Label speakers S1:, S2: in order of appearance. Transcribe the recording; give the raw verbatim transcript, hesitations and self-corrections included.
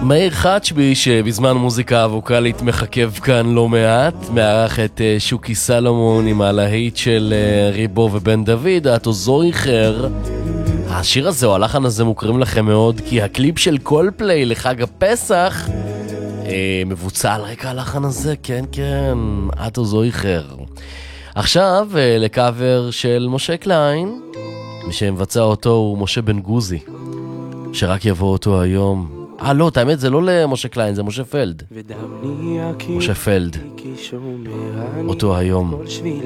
S1: מאיר חצ'בי, שבזמן מוזיקה הווקלית מחכב כאן לא מעט, מערך את שוקי סלומון עם הלהיט של ריבו ובן דוד, אתו זויכר. השיר הזה או הלחן הזה מוכרים לכם מאוד, כי הקליפ של קולפליי לחג הפסח אה, מבוצע על רקע הלחן הזה, כן כן, אתו זויכר. עכשיו אה, לקאבר של משה קליין, מי שמבצע אותו הוא משה בן גוזי, שרק יבוא אותו היום. אה לא, האמת זה לא למשה קליין, זה משה פלד. משה פלד, אותו היום.